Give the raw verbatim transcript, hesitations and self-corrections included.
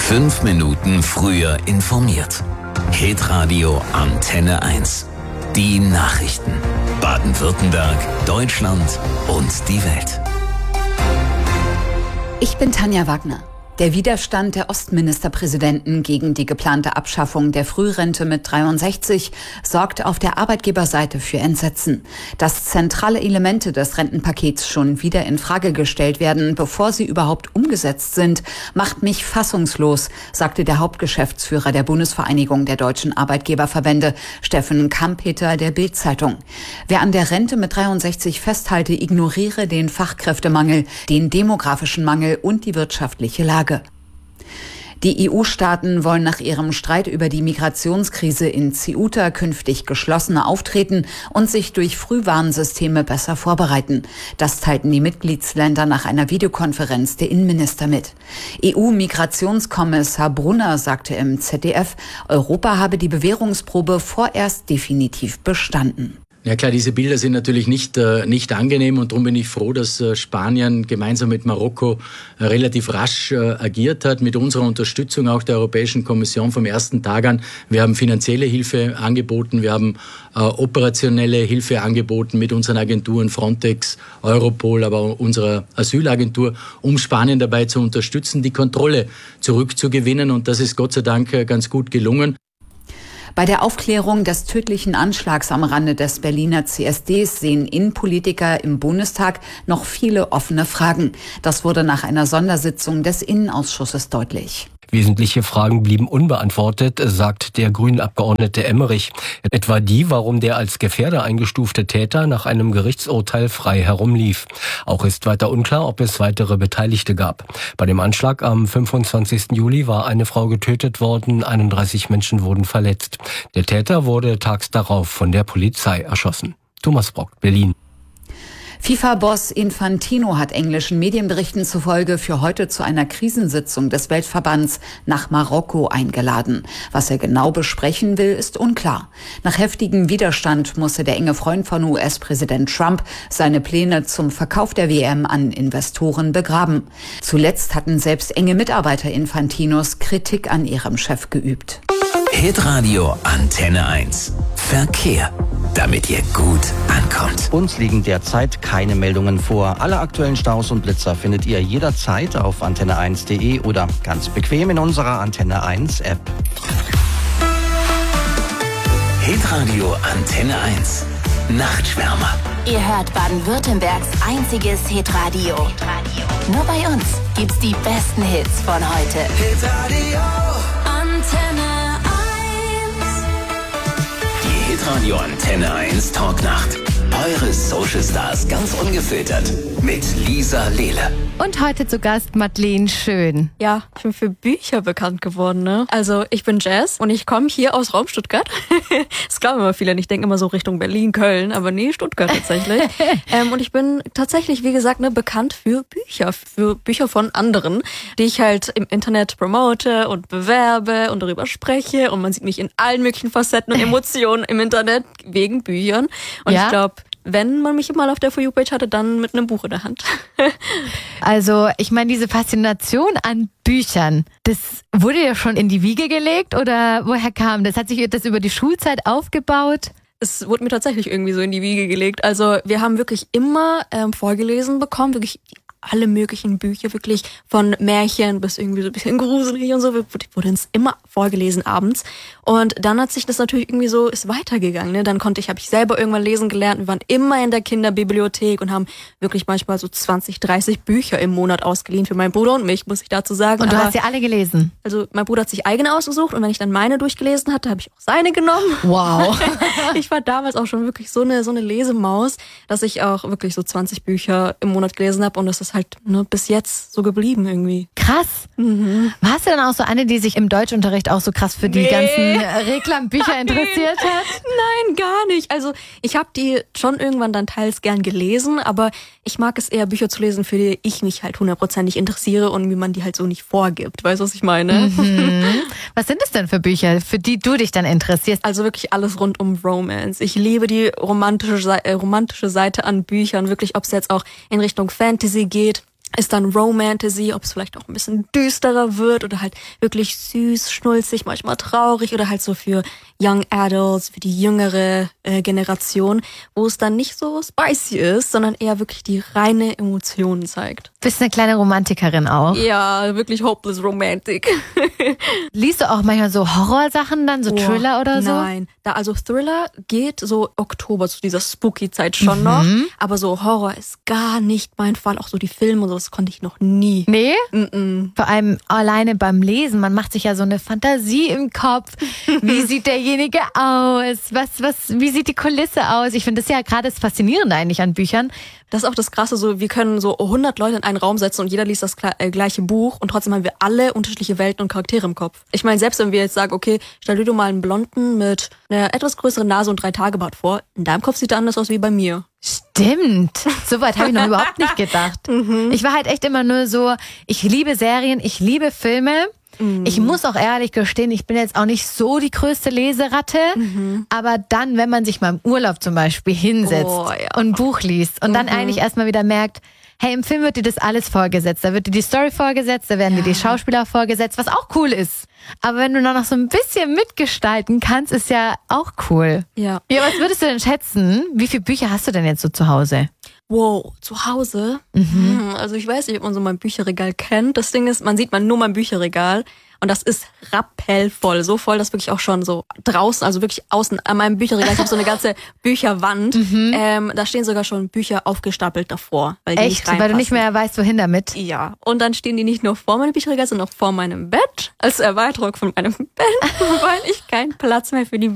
Fünf Minuten früher informiert. Hitradio Antenne eins. Die Nachrichten. Baden-Württemberg, Deutschland und die Welt. Ich bin Tanja Wagner. Der Widerstand der Ostministerpräsidenten gegen die geplante Abschaffung der Frührente mit dreiundsechzig sorgt auf der Arbeitgeberseite für Entsetzen. Dass zentrale Elemente des Rentenpakets schon wieder in Frage gestellt werden, bevor sie überhaupt umgesetzt sind, macht mich fassungslos, sagte der Hauptgeschäftsführer der Bundesvereinigung der deutschen Arbeitgeberverbände, Steffen Kampeter, der Bild-Zeitung. Wer an der Rente mit dreiundsechzig festhalte, ignoriere den Fachkräftemangel, den demografischen Mangel und die wirtschaftliche Lage. Die E U-Staaten wollen nach ihrem Streit über die Migrationskrise in Ceuta künftig geschlossener auftreten und sich durch Frühwarnsysteme besser vorbereiten. Das teilten die Mitgliedsländer nach einer Videokonferenz der Innenminister mit. E U-Migrationskommissar Brunner sagte im Z D F, Europa habe die Bewährungsprobe vorerst definitiv bestanden. Ja klar, diese Bilder sind natürlich nicht, äh, nicht angenehm und darum bin ich froh, dass äh, Spanien gemeinsam mit Marokko äh, relativ rasch äh, agiert hat, mit unserer Unterstützung auch der Europäischen Kommission vom ersten Tag an. Wir haben finanzielle Hilfe angeboten, wir haben äh, operationelle Hilfe angeboten mit unseren Agenturen Frontex, Europol, aber auch unserer Asylagentur, um Spanien dabei zu unterstützen, die Kontrolle zurückzugewinnen, und das ist Gott sei Dank äh, ganz gut gelungen. Bei der Aufklärung des tödlichen Anschlags am Rande des Berliner C S Ds sehen Innenpolitiker im Bundestag noch viele offene Fragen. Das wurde nach einer Sondersitzung des Innenausschusses deutlich. Wesentliche Fragen blieben unbeantwortet, sagt der Grünen-Abgeordnete Emmerich. Etwa die, warum der als Gefährder eingestufte Täter nach einem Gerichtsurteil frei herumlief. Auch ist weiter unklar, ob es weitere Beteiligte gab. Bei dem Anschlag am fünfundzwanzigsten Juli war eine Frau getötet worden, einunddreißig Menschen wurden verletzt. Der Täter wurde tags darauf von der Polizei erschossen. Thomas Brock, Berlin. FIFA-Boss Infantino hat englischen Medienberichten zufolge für heute zu einer Krisensitzung des Weltverbands nach Marokko eingeladen. Was er genau besprechen will, ist unklar. Nach heftigem Widerstand musste der enge Freund von U S-Präsident Trump seine Pläne zum Verkauf der W M an Investoren begraben. Zuletzt hatten selbst enge Mitarbeiter Infantinos Kritik an ihrem Chef geübt. Hitradio Antenne eins. Verkehr, damit ihr gut ankommt. Uns liegen derzeit keine Meldungen vor. Alle aktuellen Staus und Blitzer findet ihr jederzeit auf antenne eins punkt de oder ganz bequem in unserer Antenne eins App. Hitradio Antenne eins. Nachtschwärmer. Ihr hört Baden-Württembergs einziges Hitradio. Nur bei uns gibt's die besten Hits von heute. Hitradio Antenne Die Hitradio Antenne eins Talknacht. Eure Social Stars ganz ungefiltert mit Lisa Lehle. Und heute zu Gast Madeleine Schön. Ja, ich bin für Bücher bekannt geworden, ne? Also ich bin Jess und ich komme hier aus Raum Stuttgart. Das glauben immer viele, ich denke immer so Richtung Berlin, Köln, aber nee, Stuttgart tatsächlich. ähm, und ich bin tatsächlich, wie gesagt, ne, bekannt für Bücher, für Bücher von anderen, die ich halt im Internet promote und bewerbe und darüber spreche. Und man sieht mich in allen möglichen Facetten und Emotionen im Internet wegen Büchern. Und ja? ich glaube, wenn man mich mal auf der For You-Page hatte, dann mit einem Buch in der Hand. Also ich meine, diese Faszination an Büchern, das wurde ja schon in die Wiege gelegt oder woher kam das? Hat sich das über die Schulzeit aufgebaut? Es wurde mir tatsächlich irgendwie so in die Wiege gelegt. Also wir haben wirklich immer ähm, vorgelesen bekommen, wirklich alle möglichen Bücher, wirklich von Märchen bis irgendwie so ein bisschen gruselig und so, wurde uns immer vorgelesen abends. Und dann hat sich das natürlich irgendwie so, ist weitergegangen, ne? Dann konnte ich, habe ich selber irgendwann lesen gelernt. Wir waren immer in der Kinderbibliothek und haben wirklich manchmal so zwanzig, dreißig Bücher im Monat ausgeliehen für meinen Bruder und mich, muss ich dazu sagen. Und du Aber, hast sie alle gelesen? Also mein Bruder hat sich eigene ausgesucht und wenn ich dann meine durchgelesen hatte, habe ich auch seine genommen. Wow. Ich war damals auch schon wirklich so eine, so eine Lesemaus, dass ich auch wirklich so zwanzig Bücher im Monat gelesen habe und das ist halt ne, bis jetzt so geblieben irgendwie. Krass. Mhm. Warst du dann auch so eine, die sich im Deutschunterricht auch so krass für die nee. ganzen Reklambücher interessiert hat? Nein, gar nicht. Also ich habe die schon irgendwann dann teils gern gelesen, aber ich mag es eher, Bücher zu lesen, für die ich mich halt hundertprozentig interessiere und wie man die halt so nicht vorgibt. Weißt du, was ich meine? Mhm. Was sind es denn für Bücher, für die du dich dann interessierst? Also wirklich alles rund um Romance. Ich liebe die romantische, äh, romantische Seite an Büchern, wirklich, ob es jetzt auch in Richtung Fantasy geht. ist dann Romantasy, ob es vielleicht auch ein bisschen düsterer wird oder halt wirklich süß, schnulzig, manchmal traurig oder halt so für Young Adults, für die jüngere äh, Generation, wo es dann nicht so spicy ist, sondern eher wirklich die reine Emotionen zeigt. Bist eine kleine Romantikerin auch? Ja, wirklich hopeless romantic. Liest du auch manchmal so Horrorsachen dann, so oh, Thriller oder so? Nein, da also Thriller geht so Oktober zu dieser Spooky-Zeit schon mhm. noch, aber so Horror ist gar nicht mein Fall. Auch so die Filme und so, das konnte ich noch nie. Nee? Mm-mm. Vor allem alleine beim Lesen, man macht sich ja so eine Fantasie im Kopf. Wie sieht derjenige aus? Was, was, wie sieht die Kulisse aus? Ich finde das ja gerade das Faszinierende eigentlich an Büchern. Das ist auch das Krasse, so wir können so hundert Leute in einen Raum setzen und jeder liest das gleiche Buch und trotzdem haben wir alle unterschiedliche Welten und Charaktere im Kopf. Ich meine, selbst wenn wir jetzt sagen, okay, stell dir mal einen Blonden mit einer etwas größeren Nase und drei Tagebart vor, in deinem Kopf sieht er anders aus wie bei mir. Stimmt. So weit habe ich noch überhaupt nicht gedacht. Mhm. Ich war halt echt immer nur so, ich liebe Serien, ich liebe Filme. Mhm. Ich muss auch ehrlich gestehen, ich bin jetzt auch nicht so die größte Leseratte, mhm. aber dann, wenn man sich mal im Urlaub zum Beispiel hinsetzt oh, ja. und ein Buch liest und mhm. dann eigentlich erstmal wieder merkt, hey, im Film wird dir das alles vorgesetzt. Da wird dir die Story vorgesetzt, da werden ja. dir die Schauspieler vorgesetzt, was auch cool ist. Aber wenn du noch so ein bisschen mitgestalten kannst, ist ja auch cool. Ja. Ja, was würdest du denn schätzen? Wie viele Bücher hast du denn jetzt so zu Hause? Wow, zu Hause? Mhm. Also ich weiß nicht, ob man so mein Bücherregal kennt. Das Ding ist, man sieht man nur mein Bücherregal. Und das ist rappellvoll. So voll, dass wirklich auch schon so draußen, also wirklich außen an meinem Bücherregal, ich habe so eine ganze Bücherwand. Mhm. Ähm, da stehen sogar schon Bücher aufgestapelt davor. Weil die Echt? nicht reinpassen. Weil du nicht mehr weißt, wohin damit? Ja. Und dann stehen die nicht nur vor meinem Bücherregal, sondern auch vor meinem Bett. Als Erweiterung von meinem Bett, weil ich keinen Platz mehr für die